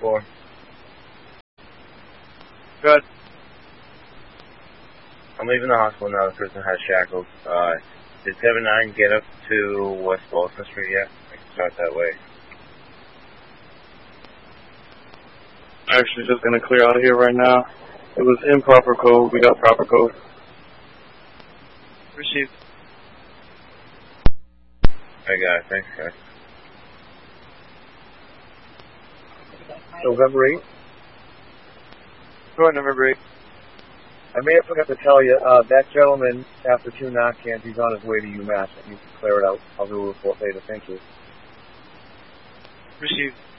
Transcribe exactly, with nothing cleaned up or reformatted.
four. Good. I'm leaving the hospital now. The person has shackles. Uh, did seven nine get up to West Boston Street yet? I can start that way. Actually, just gonna clear out of here right now. It was improper code. We got proper code. Received. I got it. Thanks, guys. November eighth. Go ahead, November eighth. I may have forgot to tell you, uh, that gentleman, after two Narcan, he's on his way to UMass. You can clear it out. I'll do a report later. Thank you. Received.